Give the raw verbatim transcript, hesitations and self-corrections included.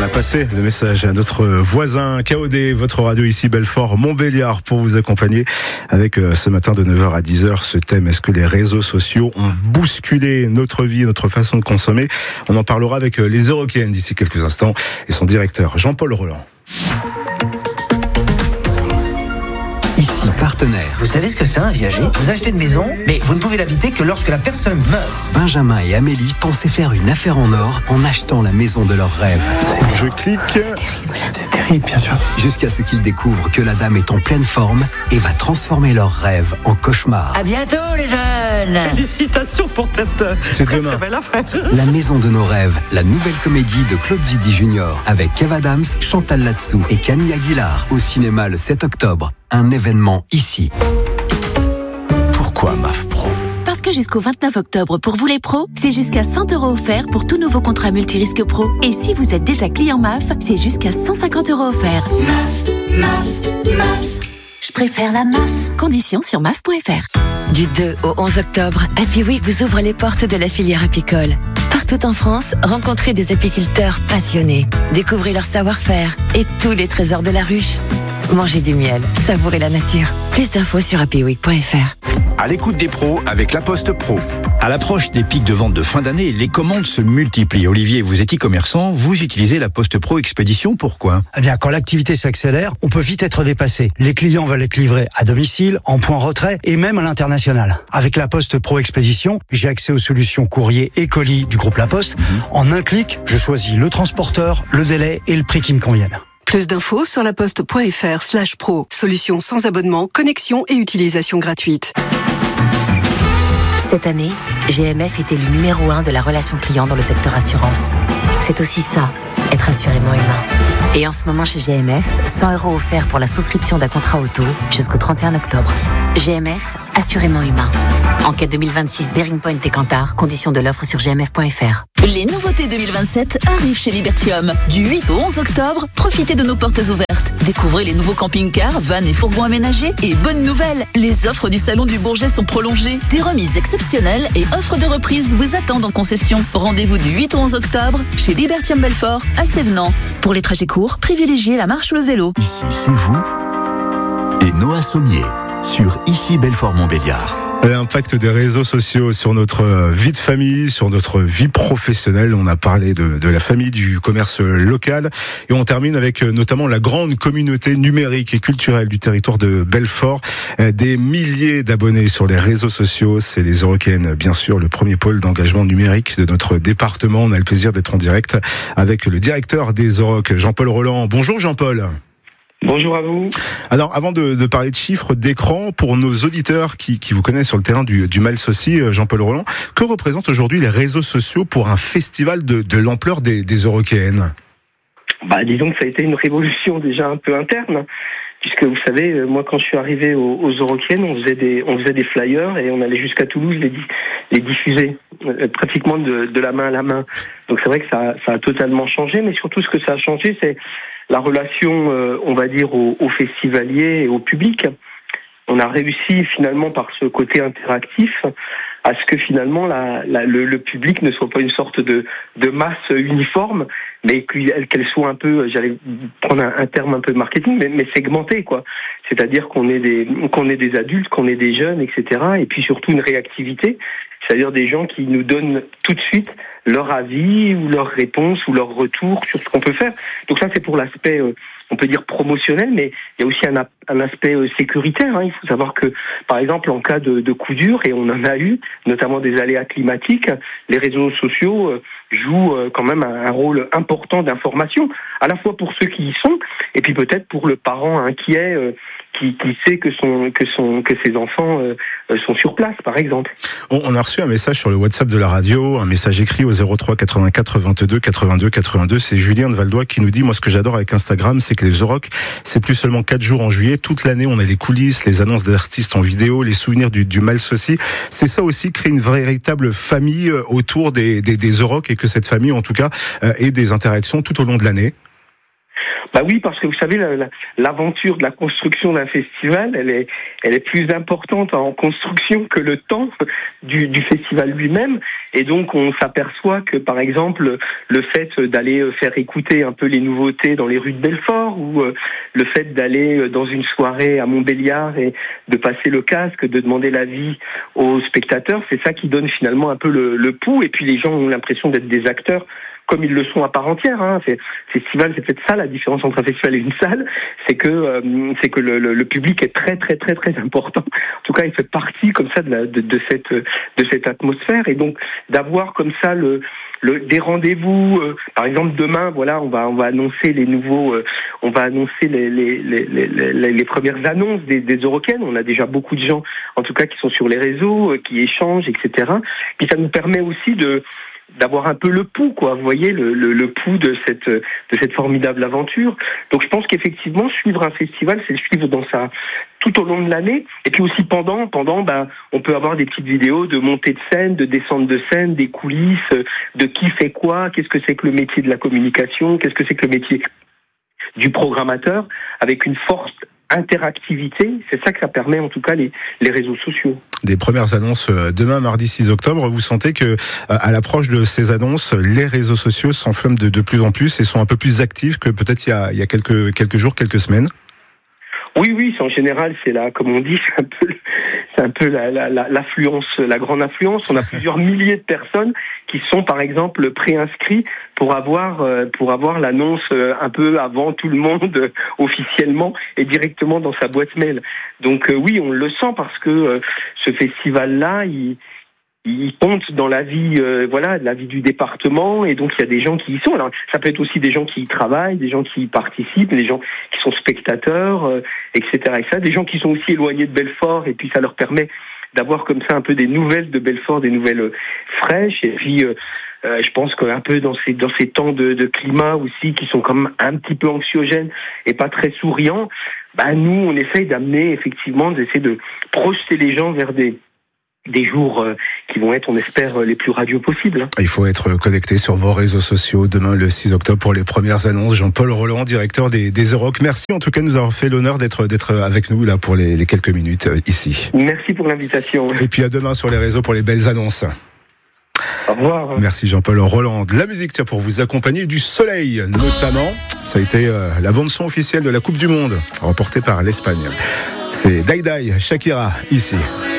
On a passé le message à notre voisin K O D, votre radio ici Belfort Montbéliard, pour vous accompagner avec euh, ce matin de neuf heures à dix heures ce thème: est-ce que les réseaux sociaux ont bousculé notre vie, notre façon de consommer? On en parlera avec euh, les Eurokéennes d'ici quelques instants et son directeur Jean-Paul Roland. Ici, partenaire. Vous savez ce que c'est un viager? Vous achetez une maison, mais vous ne pouvez l'habiter que lorsque la personne meurt. Benjamin et Amélie pensaient faire une affaire en or en achetant la maison de leurs rêves. Je clique. C'est terrible. C'est terrible, bien sûr. Jusqu'à ce qu'ils découvrent que la dame est en pleine forme et va transformer leurs rêves en cauchemar. À bientôt, les jeunes. Félicitations pour cette C'est très, demain. très belle affaire. La maison de nos rêves, la nouvelle comédie de Claude Zidi Junior avec Kev Adams, Chantal Latsou et Camille Aguilar au cinéma le sept octobre. Un événement ici. Pourquoi M A F Pro ? Parce que jusqu'au vingt-neuf octobre, pour vous les pros, c'est jusqu'à cent euros offerts pour tout nouveau contrat multirisque pro. Et si vous êtes déjà client M A F, c'est jusqu'à cent cinquante euros offerts. M A F, M A F, M A F. Je préfère la M A F. Conditions sur M A F point F R. Du deux au onze octobre, Happy Week vous ouvre les portes de la filière apicole. Partout en France, rencontrez des apiculteurs passionnés. Découvrez leur savoir-faire et tous les trésors de la ruche. Mangez du miel, savourez la nature. Plus d'infos sur happy week point F R. À l'écoute des pros avec La Poste Pro. À l'approche des pics de vente de fin d'année, les commandes se multiplient. Olivier, vous êtes e-commerçant, vous utilisez La Poste Pro Expédition, pourquoi ? Eh bien, quand l'activité s'accélère, on peut vite être dépassé. Les clients veulent être livrés à domicile, en point retrait et même à l'international. Avec La Poste Pro Expédition, j'ai accès aux solutions courrier et colis du groupe La Poste. Mmh. En un clic, je choisis le transporteur, le délai et le prix qui me conviennent. Plus d'infos sur laposte.fr slash pro. Solution sans abonnement, connexion et utilisation gratuite. Cette année, G M F est élu numéro un de la relation client dans le secteur assurance. C'est aussi ça, être assurément humain. Et en ce moment chez G M F, cent euros offerts pour la souscription d'un contrat auto jusqu'au trente et un octobre. G M F, assurément humain. Enquête deux mille vingt-six, Bearing Point et Kantar. Conditions de l'offre sur g m f point f r. Les nouveautés deux mille vingt-sept arrivent chez Libertium. Du huit au onze octobre, profitez de nos portes ouvertes. Découvrez les nouveaux camping-cars, vannes et fourgons aménagés. Et bonne nouvelle, les offres du Salon du Bourget sont prolongées. Des remises exceptionnelles et offres de reprise vous attendent en concession. Rendez-vous du huit au onze octobre chez Libertium Belfort à Sévenant. Pour les trajets courts, privilégiez la marche ou le vélo. Ici, c'est vous et Noah Sommier sur Ici Belfort Montbéliard. L'impact des réseaux sociaux sur notre vie de famille, sur notre vie professionnelle. On a parlé de, de la famille, du commerce local. Et on termine avec notamment la grande communauté numérique et culturelle du territoire de Belfort. Des milliers d'abonnés sur les réseaux sociaux. C'est les Eurokéennes, bien sûr, le premier pôle d'engagement numérique de notre département. On a le plaisir d'être en direct avec le directeur des Euroc, Jean-Paul Roland. Bonjour Jean-Paul. Bonjour à vous. Alors, avant de, de parler de chiffres d'écran, pour nos auditeurs qui, qui vous connaissent sur le terrain du, du Malsaucy, Jean-Paul Roland, que représentent aujourd'hui les réseaux sociaux pour un festival de, de l'ampleur des, des Eurokéennes ? Bah, disons que ça a été une révolution déjà un peu interne, puisque vous savez, moi quand je suis arrivé aux, aux Eurokéennes, on faisait des, on faisait des flyers et on allait jusqu'à Toulouse les, les diffuser euh, pratiquement de, de la main à la main. Donc c'est vrai que ça, ça a totalement changé, mais surtout ce que ça a changé, c'est la relation, euh, on va dire, aux, aux festivaliers et au public. On a réussi finalement par ce côté interactif à ce que finalement la, la, le, le public ne soit pas une sorte de, de masse uniforme, mais qu'elle soit un peu, j'allais prendre un, un terme un peu marketing, mais, mais segmentée, quoi. C'est-à-dire qu'on est des, qu'on est des adultes, qu'on est des jeunes, et cetera. Et puis surtout une réactivité, c'est-à-dire des gens qui nous donnent tout de suite leur avis ou leur réponse ou leur retour sur ce qu'on peut faire. Donc ça, c'est pour l'aspect, euh, on peut dire promotionnel, mais il y a aussi un, un aspect euh, sécuritaire. Hein. Il faut savoir que, par exemple, en cas de, de coup dur, et on en a eu, notamment des aléas climatiques, les réseaux sociaux euh, jouent euh, quand même un, un rôle important d'information, à la fois pour ceux qui y sont, et puis peut-être pour le parent inquiet euh, qui, qui sait que son que son que ses enfants euh, sont sur place, par exemple. On, on a reçu un message sur le WhatsApp de la radio, un message écrit au zéro trois quatre-vingt-quatre vingt-deux quatre-vingt-deux quatre-vingt-deux. C'est Julien de Valdois qui nous dit: moi, ce que j'adore avec Instagram, c'est que les Euroc, c'est plus seulement quatre jours en juillet. Toute l'année, on a les coulisses, les annonces d'artistes en vidéo, les souvenirs du, du Malsaucy. C'est ça aussi, créer une véritable famille autour des, des, des Euroc, et que cette famille, en tout cas, ait des interactions tout au long de l'année. Bah oui, parce que vous savez, la, la, l'aventure de la construction d'un festival, elle est, elle est plus importante en construction que le temps du, du festival lui-même. Et donc, on s'aperçoit que, par exemple, le fait d'aller faire écouter un peu les nouveautés dans les rues de Belfort, ou euh, le fait d'aller dans une soirée à Montbéliard et de passer le casque, de demander l'avis aux spectateurs, c'est ça qui donne finalement un peu le, le pouls. Et puis, les gens ont l'impression d'être des acteurs comme ils le sont à part entière. Hein. C'est, festival, c'est peut-être ça la différence entre un festival et une salle, c'est que euh, c'est que le, le, le public est très très très très important. En tout cas, il fait partie comme ça de, la, de, de cette de cette atmosphère, et donc d'avoir comme ça le Le, des rendez-vous, euh, par exemple demain, voilà, on va on va annoncer les nouveaux, euh, on va annoncer les les les les, les, les premières annonces des, des Eurocaines. On a déjà beaucoup de gens, en tout cas, qui sont sur les réseaux, euh, qui échangent, et cetera. Puis ça nous permet aussi de d'avoir un peu le pouls, quoi. Vous voyez, le, le, le pouls de cette de cette formidable aventure. Donc je pense qu'effectivement, suivre un festival, c'est le suivre dans sa tout au long de l'année, et puis aussi pendant, pendant, ben, on peut avoir des petites vidéos de montée de scène, de descente de scène, des coulisses, de qui fait quoi, qu'est-ce que c'est que le métier de la communication, qu'est-ce que c'est que le métier du programmateur, avec une forte interactivité. C'est ça que ça permet, en tout cas, les, les réseaux sociaux. Des premières annonces demain, mardi six octobre. Vous sentez que, à l'approche de ces annonces, les réseaux sociaux s'enflamment de, de plus en plus et sont un peu plus actifs que peut-être il y a, il y a quelques, quelques jours, quelques semaines? Oui, oui, c'est en général, c'est là, comme on dit, c'est un peu, c'est un peu la, la, la, l'affluence, la grande affluence. On a plusieurs milliers de personnes qui sont, par exemple, préinscrits pour avoir, pour avoir l'annonce un peu avant tout le monde, euh, officiellement et directement dans sa boîte mail. Donc euh, oui, on le sent parce que euh, ce festival-là, il il compte dans la vie, euh, voilà, la vie du département, et donc il y a des gens qui y sont. Alors ça peut être aussi des gens qui y travaillent, des gens qui y participent, des gens qui sont spectateurs, euh, et cetera, et cetera. Des gens qui sont aussi éloignés de Belfort, et puis ça leur permet d'avoir comme ça un peu des nouvelles de Belfort, des nouvelles euh, fraîches. Et puis euh, euh, je pense qu'un peu dans ces dans ces temps de, de climat aussi qui sont quand même un petit peu anxiogènes et pas très souriants, bah nous on essaye d'amener effectivement, d'essayer de projeter les gens vers des des jours euh, qui vont être, on espère, les plus radieux possibles. Il faut être connecté sur vos réseaux sociaux demain le six octobre pour les premières annonces. Jean-Paul Rolland, directeur des, des Euroc. Merci en tout cas de nous avoir fait l'honneur d'être, d'être avec nous là pour les, les quelques minutes ici. Merci pour l'invitation. Et puis à demain sur les réseaux pour les belles annonces. Au revoir. Merci Jean-Paul Rolland. La musique, tiens, pour vous accompagner, du soleil notamment. Ça a été euh, la bande-son officielle de la Coupe du Monde, remportée par l'Espagne. C'est Dai Dai, Shakira, ici.